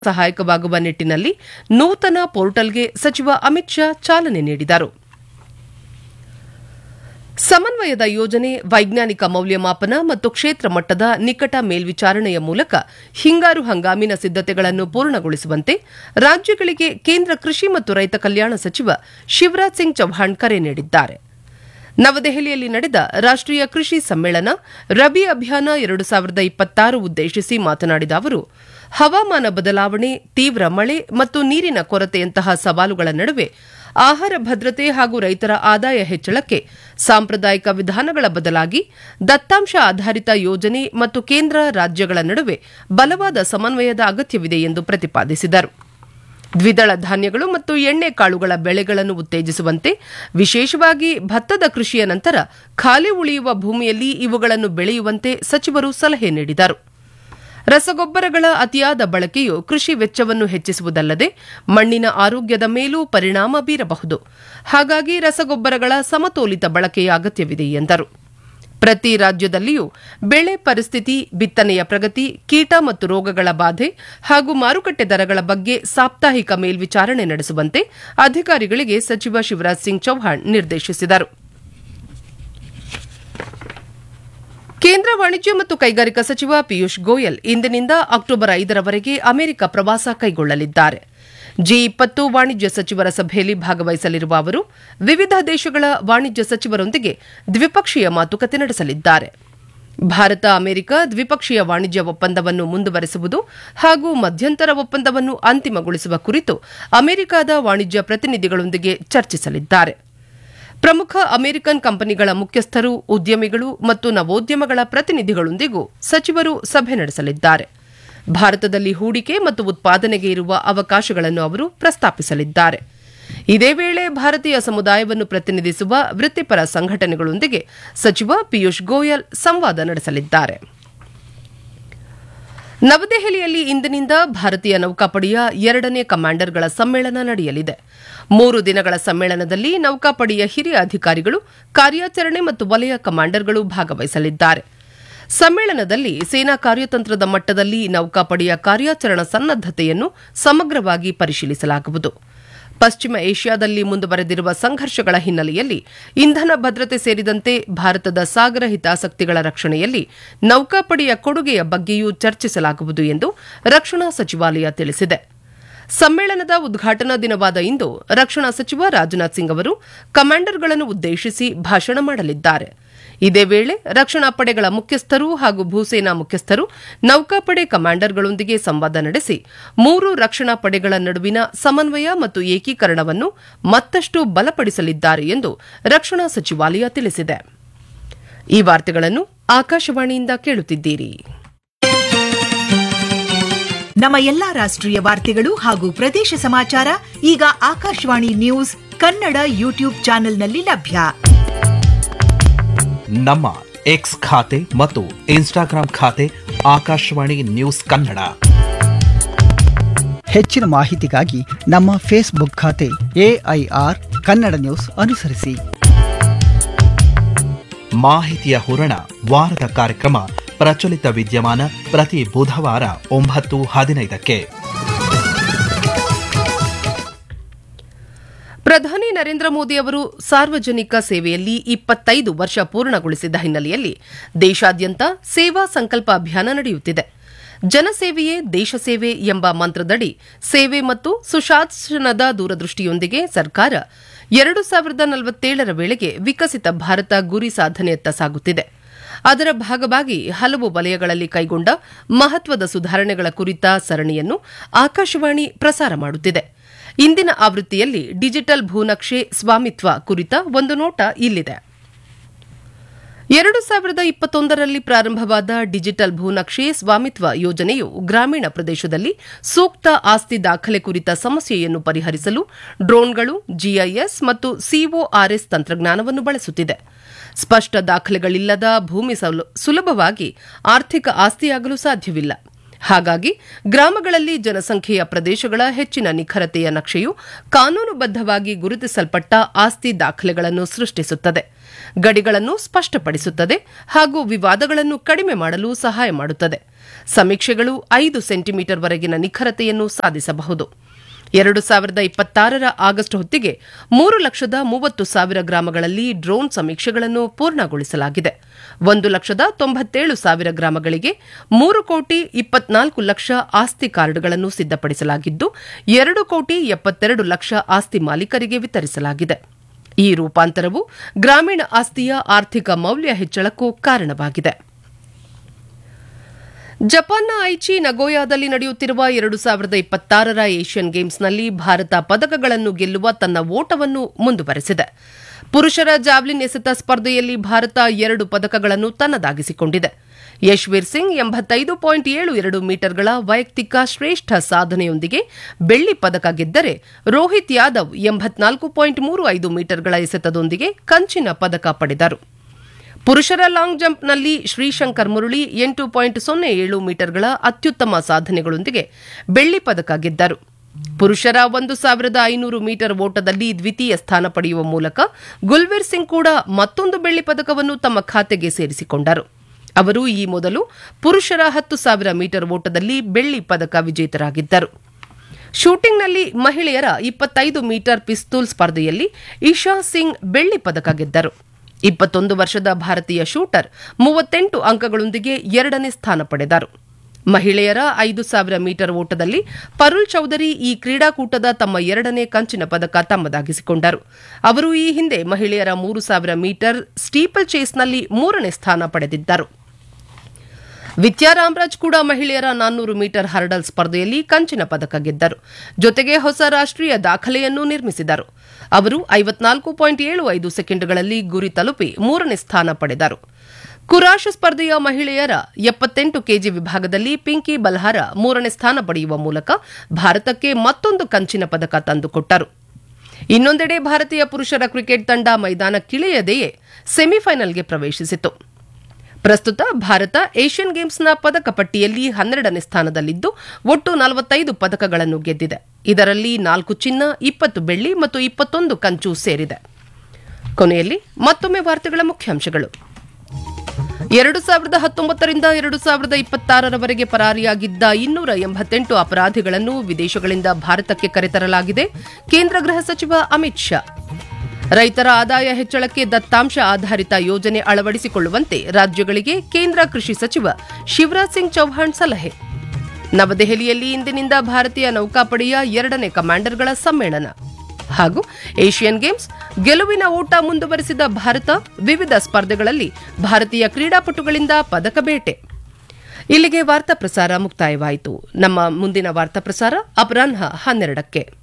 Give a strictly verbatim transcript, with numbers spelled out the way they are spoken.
ಸಹಾಯಕವಾಗುವ ನಿಟ್ಟಿನಲ್ಲಿ ನೂತನ ಪೋರ್ಟಲ್ಗೆ ಸಚಿವ ಅಮಿತ್ ಶಾ ಚಾಲನೆ ನೀಡಿದರು. ಸಮನ್ವಯದ ಯೋಜನೆ, ವೈಜ್ಞಾನಿಕ ಮೌಲ್ಯಮಾಪನ ಮತ್ತು ಕ್ಷೇತ್ರ ಮಟ್ಟದ ನಿಕಟ ಮೇಲ್ವಿಚಾರಣೆಯ ಮೂಲಕ ಹಿಂಗಾರು ಹಂಗಾಮಿನ ಸಿದ್ದತೆಗಳನ್ನು ಪೂರ್ಣಗೊಳಿಸುವಂತೆ ರಾಜ್ಯಗಳಿಗೆ ಕೇಂದ್ರ ಕೃಷಿ ಮತ್ತು ರೈತ ಕಲ್ಯಾಣ ಸಚಿವ ಶಿವರಾಜ್ ಸಿಂಗ್ ಚೌಹಾಣ್ ಕರೆ ನೀಡಿದ್ದಾರೆ. ನವದೆಹಲಿಯಲ್ಲಿ ನಡೆದ ರಾಷ್ಟೀಯ ಕೃಷಿ ಸಮ್ಮೇಳನ ರಬಿ ಅಭಿಯಾನ ಎರಡು ಸಾವಿರದ ಇಪ್ಪತ್ತಾರು ಉದ್ದೇಶಿಸಿ ಮಾತನಾಡಿದ ಅವರು, ಹವಾಮಾನ ಬದಲಾವಣೆ, ತೀವ್ರ ಮಳೆ ಮತ್ತು ನೀರಿನ ಕೊರತೆಯಂತಹ ಸವಾಲುಗಳ ನಡುವೆ ಆಹಾರ ಭದ್ರತೆ ಹಾಗೂ ರೈತರ ಆದಾಯ ಹೆಚ್ಚಳಕ್ಕೆ ಸಾಂಪ್ರದಾಯಿಕ ವಿಧಾನಗಳ ಬದಲಾಗಿ ದತ್ತಾಂಶ ಆಧಾರಿತ ಯೋಜನೆ ಮತ್ತು ಕೇಂದ್ರ ರಾಜ್ಯಗಳ ನಡುವೆ ಬಲವಾದ ಸಮನ್ವಯದ ಅಗತ್ಯವಿದೆ ಎಂದು ಪ್ರತಿಪಾದಿಸಿದರು. ದ್ವಿದಳ ಧಾನ್ಯಗಳು ಮತ್ತು ಎಣ್ಣೆ ಕಾಳುಗಳ ಬೆಳೆಗಳನ್ನು ಉತ್ತೇಜಿಸುವಂತೆ, ವಿಶೇಷವಾಗಿ ಭತ್ತದ ಕೃಷಿಯ ನಂತರ ಖಾಲಿ ಉಳಿಯುವ ಭೂಮಿಯಲ್ಲಿ ಇವುಗಳನ್ನು ಬೆಳೆಯುವಂತೆ ಸಚಿವರು ಸಲಹೆ ನೀಡಿದರು. ರಸಗೊಬ್ಬರಗಳ ಅತಿಯಾದ ಬಳಕೆಯು ಕೃಷಿ ವೆಚ್ಚವನ್ನು ಹೆಚ್ಚಿಸುವುದಲ್ಲದೆ ಮಣ್ಣಿನ ಆರೋಗ್ಯದ ಮೇಲೂ ಪರಿಣಾಮ ಬೀರಬಹುದು. ಹಾಗಾಗಿ ರಸಗೊಬ್ಬರಗಳ ಸಮತೋಲಿತ ಬಳಕೆಯ ಅಗತ್ಯವಿದೆ ಎಂದರು. ಪ್ರತಿ ರಾಜ್ಯದಲ್ಲಿಯೂ ಬೆಳೆ ಪರಿಸ್ಥಿತಿ, ಬಿತ್ತನೆಯ ಪ್ರಗತಿ, ಕೀಟ ಮತ್ತು ರೋಗಗಳ ಬಾಧೆ ಹಾಗೂ ಮಾರುಕಟ್ಟೆ ದರಗಳ ಬಗ್ಗೆ ಸಾಪ್ತಾಹಿಕ ಮೇಲ್ವಿಚಾರಣೆ ನಡೆಸುವಂತೆ ಅಧಿಕಾರಿಗಳಿಗೆ ಸಚಿವ ಶಿವರಾಜ್ ಸಿಂಗ್ ಚೌಹಾಣ್ ನಿರ್ದೇಶಿಸಿದರು. ಕೇಂದ್ರ ವಾಣಿಜ್ಯ ಮತ್ತು ಕೈಗಾರಿಕಾ ಸಚಿವ ಪಿಯೂಷ್ ಗೋಯಲ್ ಇಂದಿನಿಂದ ಅಕ್ಟೋಬರ್ ಐದರವರೆಗೆ ಅಮೆರಿಕ ಪ್ರವಾಸ ಕೈಗೊಳ್ಳಲಿದ್ದಾರೆ. ಜಿ ಇಪ್ಪತ್ತು ವಾಣಿಜ್ಯ ಸಚಿವರ ಸಭೆಯಲ್ಲಿ ಭಾಗವಹಿಸಲಿರುವ ಅವರು ವಿವಿಧ ದೇಶಗಳ ವಾಣಿಜ್ಯ ಸಚಿವರೊಂದಿಗೆ ದ್ವಿಪಕ್ಷೀಯ ಮಾತುಕತೆ ನಡೆಸಲಿದ್ದಾರೆ. ಭಾರತ ಅಮೆರಿಕ ದ್ವಿಪಕ್ಷೀಯ ವಾಣಿಜ್ಯ ಒಪ್ಪಂದವನ್ನು ಮುಂದುವರೆಸುವುದು ಹಾಗೂ ಮಧ್ಯಂತರ ಒಪ್ಪಂದವನ್ನು ಅಂತಿಮಗೊಳಿಸುವ ಕುರಿತು ಅಮೆರಿಕದ ವಾಣಿಜ್ಯ ಪ್ರತಿನಿಧಿಗಳೊಂದಿಗೆ ಚರ್ಚಿಸಲಿದ್ದಾರೆ. ಪ್ರಮುಖ ಅಮೆರಿಕನ್ ಕಂಪನಿಗಳ ಮುಖ್ಯಸ್ಥರು, ಉದ್ಯಮಿಗಳು ಮತ್ತು ನವೋದ್ಯಮಗಳ ಪ್ರತಿನಿಧಿಗಳೊಂದಿಗೂ ಸಚಿವರು ಸಭೆ ನಡೆಸಲಿದ್ದಾರೆ. ಭಾರತದಲ್ಲಿ ಹೂಡಿಕೆ ಮತ್ತು ಉತ್ಪಾದನೆಗೆ ಇರುವ ಅವಕಾಶಗಳನ್ನು ಅವರು ಪ್ರಸ್ತಾಪಿಸಲಿದ್ದಾರೆ. ಇದೇ ವೇಳೆ ಭಾರತೀಯ ಸಮುದಾಯವನ್ನು ಪ್ರತಿನಿಧಿಸುವ ವೃತ್ತಿಪರ ಸಂಘಟನೆಗಳೊಂದಿಗೆ ಸಚಿವ ಪಿಯೂಷ್ ಗೋಯಲ್ ಸಂವಾದ ನಡೆಸಲಿದ್ದಾರೆ. ನವದೆಹಲಿಯಲ್ಲಿ ಇಂದಿನಿಂದ ಭಾರತೀಯ ನೌಕಾಪಡೆಯ ಎರಡನೇ ಕಮಾಂಡರ್ಗಳ ಸಮ್ಮೇಳನ ನಡೆಯಲಿದೆ. ಮೂರು ದಿನಗಳ ಸಮ್ಮೇಳನದಲ್ಲಿ ನೌಕಾಪಡೆಯ ಹಿರಿಯ ಅಧಿಕಾರಿಗಳು, ಕಾರ್ಯಾಚರಣೆ ಮತ್ತು ವಲಯ ಕಮಾಂಡರ್ಗಳು ಭಾಗವಹಿಸಲಿದ್ದಾರೆ. ಸಮ್ಮೇಳನದಲ್ಲಿ ಸೇನಾ ಕಾರ್ಯತಂತ್ರದ ಮಟ್ಟದಲ್ಲಿ ನೌಕಾಪಡೆಯ ಕಾರ್ಯಾಚರಣಾ ಸನ್ನದ್ದತೆಯನ್ನು ಸಮಗ್ರವಾಗಿ ಪರಿಶೀಲಿಸಲಾಗುವುದು. ಪಶ್ಚಿಮ ಏಷ್ಯಾದಲ್ಲಿ ಮುಂದುವರೆದಿರುವ ಸಂಘರ್ಷಗಳ ಹಿನ್ನೆಲೆಯಲ್ಲಿ ಇಂಧನ ಭದ್ರತೆ ಸೇರಿದಂತೆ ಭಾರತದ ಸಾಗರ ಹಿತಾಸಕ್ತಿಗಳ ರಕ್ಷಣೆಯಲ್ಲಿ ನೌಕಾಪಡೆಯ ಕೊಡುಗೆಯ ಬಗ್ಗೆಯೂ ಚರ್ಚಿಸಲಾಗುವುದು ಎಂದು ರಕ್ಷಣಾ ಸಚಿವಾಲಯ ತಿಳಿಸಿದೆ. ಸಮ್ಮೇಳನದ ಉದ್ಘಾಟನಾ ದಿನವಾದ ಇಂದು ರಕ್ಷಣಾ ಸಚಿವ ರಾಜನಾಥ್ ಸಿಂಗ್ ಅವರು ಕಮಾಂಡರ್ಗಳನ್ನು ಉದ್ದೇಶಿಸಿ ಭಾಷಣ ಮಾಡಲಿದ್ದಾರೆ. ಇದೇ ವೇಳೆ ರಕ್ಷಣಾ ಪಡೆಗಳ ಮುಖ್ಯಸ್ಥರು ಹಾಗೂ ಭೂಸೇನಾ ಮುಖ್ಯಸ್ಥರು ನೌಕಾಪಡೆ ಕಮಾಂಡರ್ಗಳೊಂದಿಗೆ ಸಂವಾದ ನಡೆಸಿ ಮೂರು ರಕ್ಷಣಾ ಪಡೆಗಳ ನಡುವಿನ ಸಮನ್ವಯ ಮತ್ತು ಏಕೀಕರಣವನ್ನು ಮತ್ತಷ್ಟು ಬಲಪಡಿಸಲಿದ್ದಾರೆ ಎಂದು ರಕ್ಷಣಾ ಸಚಿವಾಲಯ ತಿಳಿಸಿದೆ. ಈ ವಾರ್ತೆಗಳನ್ನು ಆಕಾಶವಾಣಿಯಿಂದ ಕೇಳುತ್ತಿದ್ದೀರಿ. ನಮ್ಮ ಎಲ್ಲಾ ರಾಷ್ಟ್ರೀಯ ವಾರ್ತೆಗಳು ಹಾಗೂ ಪ್ರದೇಶ ಸಮಾಚಾರ ಈಗ ಆಕಾಶವಾಣಿ ನ್ಯೂಸ್ ಕನ್ನಡ ಯೂಟ್ಯೂಬ್ ಚಾನೆಲ್ನಲ್ಲಿ ಲಭ್ಯ. ನಮ್ಮ ಎಕ್ಸ್ ಖಾತೆ ಮತ್ತು ಇನ್ಸ್ಟಾಗ್ರಾಂ ಖಾತೆ ಆಕಾಶವಾಣಿ ನ್ಯೂಸ್ ಕನ್ನಡ. ಹೆಚ್ಚಿನ ಮಾಹಿತಿಗಾಗಿ ನಮ್ಮ ಫೇಸ್ಬುಕ್ ಖಾತೆ ಎಐಆರ್ ಕನ್ನಡ ನ್ಯೂಸ್ ಅನುಸರಿಸಿ. ಮಾಹಿತಿಯ ಹೂರಣ ವಾರದ ಕಾರ್ಯಕ್ರಮ ಪ್ರಚಲಿತ ವಿದ್ಯಮಾನ ಪ್ರತಿ ಬುಧವಾರ ಒಂಬತ್ತು ಹದಿನೈದಕ್ಕೆ. ಪ್ರಧಾನಿ ನರೇಂದ್ರ ಮೋದಿ ಅವರು ಸಾರ್ವಜನಿಕ ಸೇವೆಯಲ್ಲಿ ಇಪ್ಪತ್ತೈದು ವರ್ಷ ಪೂರ್ಣಗೊಳಿಸಿದ ಹಿನ್ನೆಲೆಯಲ್ಲಿ ದೇಶಾದ್ಯಂತ ಸೇವಾ ಸಂಕಲ್ಪ ಅಭಿಯಾನ ನಡೆಯುತ್ತಿದೆ. ಜನಸೇವೆಯೇ ದೇಶ ಸೇವೆ ಎಂಬ ಮಂತ್ರದಡಿ ಸೇವೆ ಮತ್ತು ಸುಶಾಸನದ ದೂರದೃಷ್ಟಿಯೊಂದಿಗೆ ಸರ್ಕಾರ ಎರಡು ಸಾವಿರದ ನಲವತ್ತೇಳರ ವೇಳೆಗೆ ವಿಕಸಿತ ಭಾರತ ಗುರಿ ಸಾಧನೆಯತ್ತ ಸಾಗುತ್ತಿದೆ. ಅದರ ಭಾಗವಾಗಿ ಹಲವು ವಲಯಗಳಲ್ಲಿ ಕೈಗೊಂಡ ಮಹತ್ವದ ಸುಧಾರಣೆಗಳ ಕುರಿತ ಸರಣಿಯನ್ನು ಆಕಾಶವಾಣಿ ಪ್ರಸಾರ ಮಾಡುತ್ತಿದೆ. ಇಂದಿನ ಆವೃತ್ತಿಯಲ್ಲಿ ಡಿಜಿಟಲ್ ಭೂನಕ್ಷೆ ಸ್ವಾಮಿತ್ವ ಕುರಿತ ಒಂದು ನೋಟ ಇಲ್ಲಿದೆ. ಎರಡು ಸಾವಿರದ ಇಪ್ಪತ್ತೊಂದರಲ್ಲಿ ಪ್ರಾರಂಭವಾದ ಡಿಜಿಟಲ್ ಭೂನಕ್ಷೆ ಸ್ವಾಮಿತ್ವ ಯೋಜನೆಯು ಗ್ರಾಮೀಣ ಪ್ರದೇಶದಲ್ಲಿ ಸೂಕ್ತ ಆಸ್ತಿ ದಾಖಲೆ ಕುರಿತ ಸಮಸ್ಯೆಯನ್ನು ಪರಿಹರಿಸಲು ಡ್ರೋನ್ಗಳು, ಜಿಐಎಸ್ ಮತ್ತು ಸಿಒಆರ್ಎಸ್ ತಂತ್ರಜ್ಞಾನವನ್ನು ಬಳಸುತ್ತಿದೆ. ಸ್ಪಷ್ಟ ದಾಖಲೆಗಳಿಲ್ಲದ ಭೂಮಿ ಸುಲಭವಾಗಿ ಆರ್ಥಿಕ ಆಸ್ತಿಯಾಗಲು ಸಾಧ್ಯವಿಲ್ಲ. ಹಾಗಾಗಿ ಗ್ರಾಮಗಳಲ್ಲಿ ಜನಸಂಖ್ಯೆಯ ಪ್ರದೇಶಗಳ ಹೆಚ್ಚಿನ ನಿಖರತೆಯ ನಕ್ಷೆಯು ಕಾನೂನುಬದ್ಧವಾಗಿ ಗುರುತಿಸಲ್ಪಟ್ಟ ಆಸ್ತಿ ದಾಖಲೆಗಳನ್ನು ಸೃಷ್ಟಿಸುತ್ತದೆ. ಗಡಿಗಳನ್ನು ಸ್ಪಷ್ಟಪಡಿಸುತ್ತದೆ ಹಾಗೂ ವಿವಾದಗಳನ್ನು ಕಡಿಮೆ ಮಾಡಲು ಸಹಾಯ ಮಾಡುತ್ತದೆ. ಸಮೀಕ್ಷೆಗಳು ಐದು ಸೆಂಟಿಮೀಟರ್ ವರೆಗಿನ ನಿಖರತೆಯನ್ನು ಸಾಧಿಸಬಹುದು. ಎರಡು ಸಾವಿರದ ಇಪ್ಪತ್ತಾರರ ಆಗಸ್ಟ್ ಹೊತ್ತಿಗೆ ಮೂರು ಲಕ್ಷದ ಮೂವತ್ತು ಸಾವಿರ ಗ್ರಾಮಗಳಲ್ಲಿ ಡ್ರೋನ್ ಸಮೀಕ್ಷೆಗಳನ್ನು ಪೂರ್ಣಗೊಳಿಸಲಾಗಿದೆ. ಒಂದು ಲಕ್ಷದ ತೊಂಬತ್ತೇಳು ಸಾವಿರ ಗ್ರಾಮಗಳಿಗೆ ಮೂರು ಕೋಟಿ ಇಪ್ಪತ್ನಾಲ್ಕು ಲಕ್ಷ ಆಸ್ತಿ ಕಾರ್ಡ್ಗಳನ್ನು ಸಿದ್ಧಪಡಿಸಲಾಗಿದ್ದು ಎರಡು ಕೋಟಿ ಎಪ್ಪತ್ತೆರಡು ಲಕ್ಷ ಆಸ್ತಿ ಮಾಲೀಕರಿಗೆ ವಿತರಿಸಲಾಗಿದೆ. ಈ ರೂಪಾಂತರವು ಗ್ರಾಮೀಣ ಆಸ್ತಿಯ ಆರ್ಥಿಕ ಮೌಲ್ಯ ಹೆಚ್ಚಳಕ್ಕೂ ಕಾರಣವಾಗಿದೆ. ಜಪಾನ್ನ ಐಚಿ ನಗೋಯಾದಲ್ಲಿ ನಡೆಯುತ್ತಿರುವ ಎರಡು ಸಾವಿರದ ಇಪ್ಪತ್ತಾರರ ಏಷ್ಯನ್ ಗೇಮ್ಸ್ನಲ್ಲಿ ಭಾರತ ಪದಕಗಳನ್ನು ಗೆಲ್ಲುವ ತನ್ನ ಓಟವನ್ನು ಮುಂದುವರೆಸಿದೆ. ಪುರುಷರ ಜಾವ್ಲಿನ್ ಎಸೆತ ಸ್ಪರ್ಧೆಯಲ್ಲಿ ಭಾರತ ಎರಡು ಪದಕಗಳನ್ನು ತನ್ನದಾಗಿಸಿಕೊಂಡಿದೆ. ಯಶ್ವೀರ್ ಸಿಂಗ್ ಎಂಬತ್ತೈದು ಪಾಯಿಂಟ್ ಏಳು ಎರಡು ಮೀಟರ್ಗಳ ವೈಯಕ್ತಿಕ ಶ್ರೇಷ್ಠ ಸಾಧನೆಯೊಂದಿಗೆ ಬೆಳ್ಳಿ ಪದಕ ಗೆದ್ದರೆ, ರೋಹಿತ್ ಯಾದವ್ ಎಂಬತ್ನಾಲ್ಕು ಪಾಯಿಂಟ್ ಮೂರು ಐದು ಮೀಟರ್ಗಳ ಎಸೆತದೊಂದಿಗೆ ಕಂಚಿನ ಪದಕ ಪಡೆದರು. ಪುರುಷರ ಲಾಂಗ್ ಜಂಪ್ನಲ್ಲಿ ಶ್ರೀಶಂಕರ್ ಮುರಳಿ ಎಂಟು ಪಾಯಿಂಟ್ ಸೊನ್ನೆ ಏಳು ಮೀಟರ್ಗಳ ಅತ್ಯುತ್ತಮ ಸಾಧನೆಗಳೊಂದಿಗೆ ಬೆಳ್ಳಿ ಪದಕ ಗೆದ್ದರು. ಪುರುಷರ ಒಂದು ಸಾವಿರದ ಐನೂರು ಮೀಟರ್ ಓಟದಲ್ಲಿ ದ್ವಿತೀಯ ಸ್ಥಾನ ಪಡೆಯುವ ಮೂಲಕ ಗುಲ್ವೀರ್ ಸಿಂಗ್ ಕೂಡ ಮತ್ತೊಂದು ಬೆಳ್ಳಿ ಪದಕವನ್ನು ತಮ್ಮ ಖಾತೆಗೆ ಸೇರಿಸಿಕೊಂಡರು. ಅವರು ಈ ಮೊದಲು ಪುರುಷರ ಹತ್ತು ಸಾವಿರ ಮೀಟರ್ ಓಟದಲ್ಲಿ ಬೆಳ್ಳಿ ಪದಕ ವಿಜೇತರಾಗಿದ್ದರು. ಶೂಟಿಂಗ್ನಲ್ಲಿ ಮಹಿಳೆಯರ ಇಪ್ಪತ್ತೈದು ಮೀಟರ್ ಪಿಸ್ತೂಲ್ ಸ್ಪರ್ಧೆಯಲ್ಲಿ ಇಶಾ ಸಿಂಗ್ ಬೆಳ್ಳಿ ಪದಕ ಗೆದ್ದರು. ಇಪ್ಪತ್ತೊಂದು ವರ್ಷದ ಭಾರತೀಯ ಶೂಟರ್ ಮೂವತ್ತೆಂಟು ಅಂಕಗಳೊಂದಿಗೆ ಎರಡನೇ ಸ್ಥಾನ ಪಡೆದರು. ಮಹಿಳೆಯರ ಐದು ಸಾವಿರ ಮೀಟರ್ ಓಟದಲ್ಲಿ ಪರುಲ್ ಚೌಧರಿ ಈ ಕ್ರೀಡಾಕೂಟದ ತಮ್ಮ ಎರಡನೇ ಕಂಚಿನ ಪದಕ ತಮ್ಮದಾಗಿಸಿಕೊಂಡರು. ಅವರು ಈ ಹಿಂದೆ ಮಹಿಳೆಯರ ಮೂರು ಸಾವಿರ ಮೀಟರ್ ಸ್ಟೀಪಲ್ ಚೇಸ್ನಲ್ಲಿ ಮೂರನೇ ಸ್ಥಾನ ಪಡೆದಿದ್ದರು. ವಿದ್ಯಾ ರಾಮರಾಜ್ ಕೂಡ ಮಹಿಳೆಯರ ನಾನ್ನೂರು ಮೀಟರ್ ಹರ್ಡಲ್ ಸ್ಪರ್ಧೆಯಲ್ಲಿ ಕಂಚಿನ ಪದಕ ಗೆದ್ದರು. ಜೊತೆಗೆ ಹೊಸ ರಾಷ್ಟೀಯ ದಾಖಲೆಯನ್ನು ನಿರ್ಮಿಸಿದರು. ಅವರು ಐವತ್ನಾಲ್ಕು ಪಾಯಿಂಟ್ ಏಳು ಐದು ಸೆಕೆಂಡ್ಗಳಲ್ಲಿ ಗುರಿ ತಲುಪಿ ಮೂರನೇ ಸ್ಥಾನ ಪಡೆದರು. ಕುರಾಶ್ ಸ್ಪರ್ಧೆಯ ಮಹಿಳೆಯರ ಎಪ್ಪತ್ತೆಂಟು ಕೆಜಿ ವಿಭಾಗದಲ್ಲಿ ಪಿಂಕಿ ಬಲ್ಹಾರ ಮೂರನೇ ಸ್ಥಾನ ಪಡೆಯುವ ಮೂಲಕ ಭಾರತಕ್ಕೆ ಮತ್ತೊಂದು ಕಂಚಿನ ಪದಕ ತಂದುಕೊಟ್ಟರು. ಇನ್ನೊಂದೆಡೆ ಭಾರತೀಯ ಪುರುಷರ ಕ್ರಿಕೆಟ್ ತಂಡ ಮೈದಾನಕ್ಕಿಳಿಯದೆಯೇ ಸೆಮಿಫೈನಲ್ಗೆ ಪ್ರವೇಶಿಸಿತು. ಪ್ರಸ್ತುತ ಭಾರತ ಏಷ್ಯನ್ ಗೇಮ್ಸ್ನ ಪದಕ ಪಟ್ಟಿಯಲ್ಲಿ ಹನ್ನೆರಡನೇ ಸ್ಥಾನದಲ್ಲಿದ್ದು ಒಟ್ಟು ನಲವತ್ತೈದು ಪದಕಗಳನ್ನು ಗೆದ್ದಿದೆ. ಇದರಲ್ಲಿ ನಾಲ್ಕು ಚಿನ್ನ, ಇಪ್ಪತ್ತು ಬೆಳ್ಳಿ ಮತ್ತು ಇಪ್ಪತ್ತೊಂದು ಕಂಚು ಸೇರಿದೆ. ಕೊನೆಯಲ್ಲಿ ಮತ್ತೊಮ್ಮೆ ವಾರ್ತೆಗಳ ಮುಖ್ಯಾಂಶಗಳು. ಎರಡು ಸಾವಿರದ ಹತ್ತೊಂಬತ್ತರಿಂದ ಎರಡು ಸಾವಿರದ ಇಪ್ಪತ್ತಾರರವರೆಗೆ ಪರಾರಿಯಾಗಿದ್ದ ಇನ್ನೂರ ಎಂಬತ್ತೆಂಟು ಅಪರಾಧಿಗಳನ್ನು ವಿದೇಶಗಳಿಂದ ಭಾರತಕ್ಕೆ ಕರೆತರಲಾಗಿದೆ. ಕೇಂದ್ರ ಗೃಹ ಸಚಿವ ಅಮಿತ್ ಶಾ. ರೈತರ ಆದಾಯ ಹೆಚ್ಚಳಕ್ಕೆ ದತ್ತಾಂಶ ಆಧಾರಿತ ಯೋಜನೆ ಅಳವಡಿಸಿಕೊಳ್ಳುವಂತೆ ರಾಜ್ಯಗಳಿಗೆ ಕೇಂದ್ರ ಕೃಷಿ ಸಚಿವ ಶಿವರಾಜ್ ಸಿಂಗ್ ಚೌಹಾಣ್ ಸಲಹೆ. ನವದೆಹಲಿಯಲ್ಲಿ ಇಂದಿನಿಂದ ಭಾರತೀಯ ನೌಕಾಪಡೆಯ ಎರಡನೇ ಕಮಾಂಡರ್ಗಳ ಸಮ್ಮೇಳನ. ಹಾಗೂ ಏಷ್ಯನ್ ಗೇಮ್ಸ್ ಗೆಲುವಿನ ಓಟ ಮುಂದುವರೆಸಿದ ಭಾರತ, ವಿವಿಧ ಸ್ಪರ್ಧೆಗಳಲ್ಲಿ ಭಾರತೀಯ ಕ್ರೀಡಾಪಟುಗಳಿಂದ ಪದಕ ಬೇಟೆ. ಇಲ್ಲಿಗೆ ವಾರ್ತಾ ಪ್ರಸಾರ ಮುಕ್ತಾಯವಾಯಿತು. ನಮ್ಮ ಮುಂದಿನ ವಾರ್ತಾ ಪ್ರಸಾರ ಅಪರಾಹ್ನ ಹನ್ನೆರಡಕ್ಕೆ.